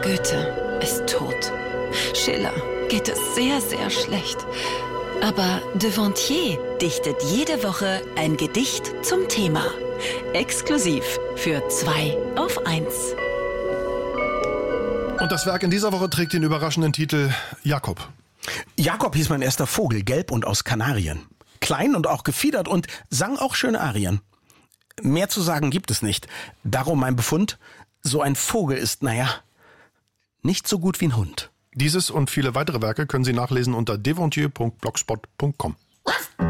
Goethe ist tot. Schiller geht es sehr, sehr schlecht. Aber Devontier dichtet jede Woche ein Gedicht zum Thema. Exklusiv für 2 auf 1. Und das Werk in dieser Woche trägt den überraschenden Titel Jakob. Jakob hieß mein erster Vogel, gelb und aus Kanarien. Klein und auch gefiedert und sang auch schöne Arien. Mehr zu sagen gibt es nicht. Darum mein Befund, so ein Vogel ist, nicht so gut wie ein Hund. Dieses und viele weitere Werke können Sie nachlesen unter devontier.blogspot.com.